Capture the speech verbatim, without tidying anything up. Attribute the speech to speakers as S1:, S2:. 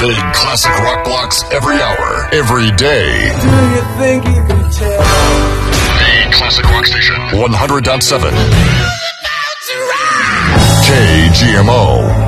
S1: big classic rock blocks every hour, every day.
S2: Do you think you can tell?
S1: The Classic Rock Station, one hundred point seven. K G M O.